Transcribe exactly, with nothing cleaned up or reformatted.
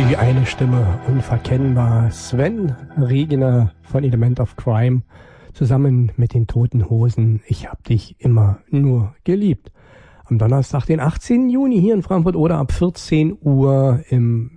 Wie eine Stimme, unverkennbar. Sven Regner von Element of Crime, zusammen mit den Toten Hosen. Ich hab dich immer nur geliebt. Am Donnerstag, den achtzehnten Juni hier in Frankfurt oder ab vierzehn Uhr im